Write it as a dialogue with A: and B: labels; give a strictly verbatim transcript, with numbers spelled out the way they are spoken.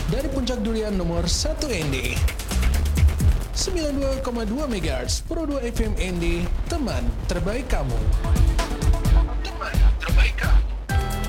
A: Dari Puncak Durian nomor satu N D sembilan puluh dua koma dua megahertz Pro dua F M N D, teman terbaik kamu.